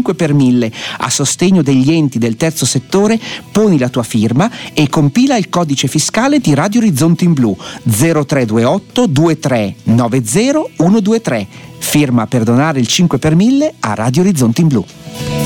5 per 1000 a sostegno degli enti del terzo settore, poni la tua firma e compila il codice fiscale di Radio Orizzonte in Blu 0328 2390 123. Firma per donare il 5 per 1000 a Radio Orizzonte in Blu.